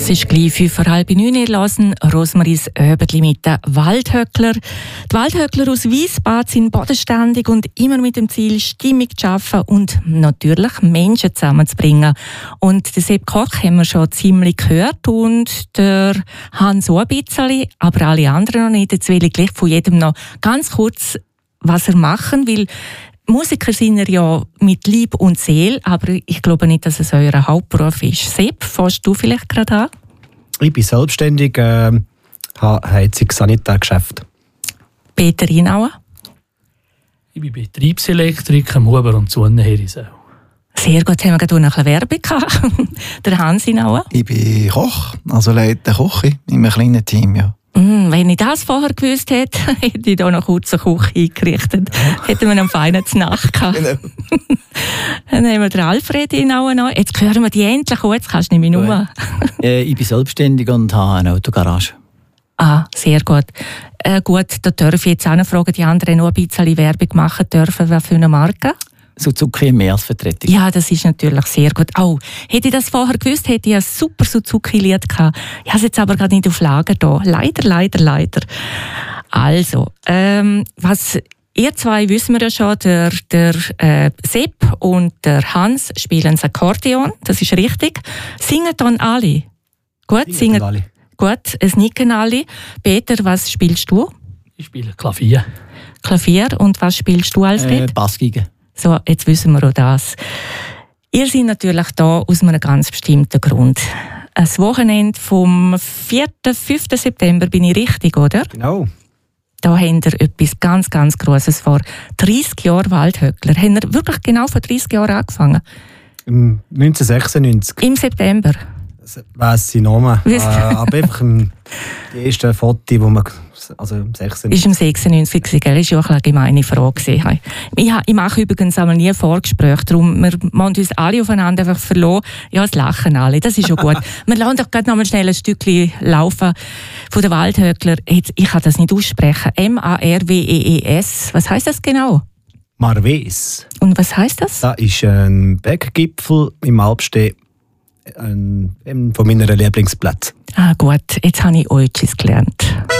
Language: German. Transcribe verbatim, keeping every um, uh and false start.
Es ist gleich fünf vor halb neun. Ihr hört Rosmaries Öbedli mit den Waldhöckler. Die Waldhöckler aus Wiesbad sind bodenständig und immer mit dem Ziel, Stimmung zu schaffen und natürlich Menschen zusammenzubringen. Und den Sepp Koch haben wir schon ziemlich gehört und der Hans auch ein bisschen, aber alle anderen noch nicht. Jetzt will ich gleich von jedem noch ganz kurz, was er machen will. Musiker sind ihr ja mit Lieb und Seele, aber ich glaube nicht, dass es euer Hauptberuf ist. Sepp, fährst du vielleicht gerade an? Ich bin selbstständig, äh, habe Heizungs-Sanitärgeschäft. Peter Inauer? Ich bin Betriebselektriker am Huber und Zunenherisau. Sehr gut, haben wir gerade noch eine Werbung gehabt. Der Hans Inauer? Ich bin Koch, also leite Küche in einem kleinen Team, ja. Mm, wenn ich das vorher gewusst hätte, hätte ich da noch kurz eine Küche eingerichtet. Hätten wir einen feinen Nacht gehabt. Genau. Dann haben wir den Alfred Inauer noch. Jetzt hören wir die endlich an, jetzt kannst du nicht mehr nur. äh, ich bin selbstständig und habe eine Autogarage. Ah, sehr gut. Äh, gut, da darf ich jetzt auch noch fragen, die anderen noch ein bisschen Werbung machen dürfen. Was für eine Marke? Suzuki mehr als Vertretung. Ja, das ist natürlich sehr gut. Oh, hätte ich das vorher gewusst, hätte ich ein super Suzuki-Lied gehabt. Ich habe es jetzt aber gerade nicht auf Lager da. Leider, leider, leider. Also, ähm, was ihr zwei wissen wir ja schon, der, der äh, Sepp und der Hans spielen das Akkordeon, das ist richtig. Singen dann alle? Gut, singen, singen alle. Gut, es nicken alle. Peter, was spielst du? Ich spiele Klavier. Klavier. Und was spielst du, Alfred? Äh, Bassgeige. So, jetzt wissen wir auch das. Ihr seid natürlich da aus einem ganz bestimmten Grund. Ein Wochenende vom vierten, fünften September bin ich richtig, oder? Genau. Da habt ihr etwas ganz, ganz Grosses vor. dreißig Jahre Waldhöckler. Habt ihr wirklich genau vor dreißig Jahren angefangen? Im neunzehnhundertsechsundneunzig. Im September? Das weiss ich noch mal. äh, aber einfach im, die ersten Fotos, die man... Also im sechsundneunzig. Ist im sechsundneunzig, gell? Das war ja eine gemeine Frage. Ich, ich mache übrigens einmal nie Vorgespräche, darum wir müssen uns alle aufeinander einfach verlassen. Ja, es lachen alle, das ist schon gut. Wir lassen doch gerade noch mal schnell ein Stückchen laufen von den Waldhöckler. Ich kann das nicht aussprechen. M A R W E E S. Was heisst das genau? Marwes. Und was heisst das? Das ist ein Berggipfel im Alpstein, ein, von meinen Lieblingsplätzen. Ah gut, jetzt habe ich Deutsches gelernt.